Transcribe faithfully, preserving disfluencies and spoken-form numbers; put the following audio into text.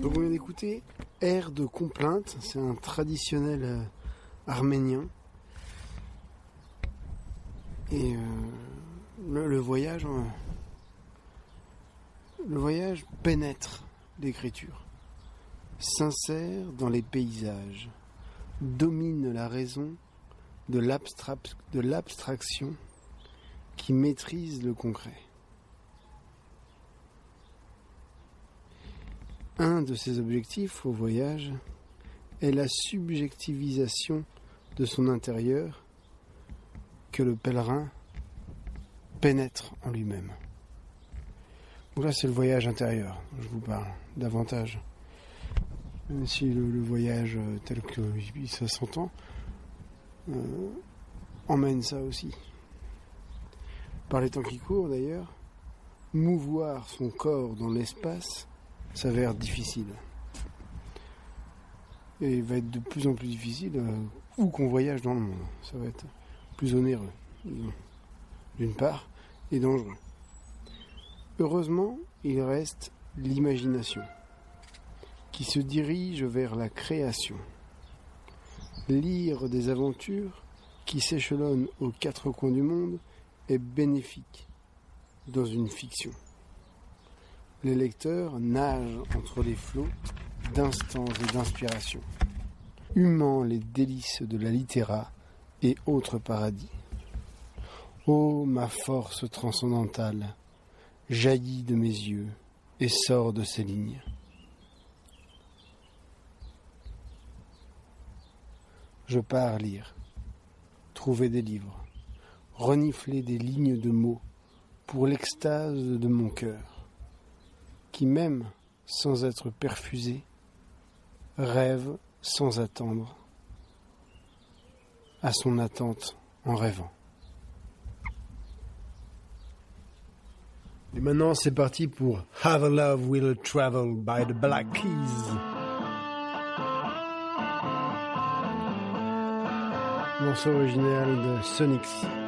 Donc on vient d'écouter Air de complainte, c'est un traditionnel euh, arménien. Et euh, le, le voyage euh, le voyage pénètre l'écriture, s'insère dans les paysages, domine la raison de, l'abstra- de l'abstraction qui maîtrise le concret. Un de ses objectifs au voyage est la subjectivisation de son intérieur que le pèlerin pénètre en lui-même. Donc là, c'est le voyage intérieur dont je vous parle davantage. Même si le, le voyage tel que ça s'entend euh, emmène ça aussi. Par les temps qui courent d'ailleurs, mouvoir son corps dans l'espace s'avère difficile. Et il va être de plus en plus difficile euh, où qu'on voyage dans le monde. Ça va être plus onéreux, disons, d'une part, et dangereux. Heureusement, il reste l'imagination, qui se dirige vers la création. Lire des aventures qui s'échelonnent aux quatre coins du monde est bénéfique dans une fiction. Les lecteurs nagent entre les flots d'instants et d'inspiration, humant les délices de la littéra et autres paradis. Ô ma force transcendantale, jaillit de mes yeux et sort de ces lignes. Je pars lire, trouver des livres, renifler des lignes de mots pour l'extase de mon cœur, qui même sans être perfusé, rêve sans attendre, à son attente en rêvant. Et maintenant, c'est parti pour Have a Love Will Travel by the Black Keys. Morceau original de Sonics.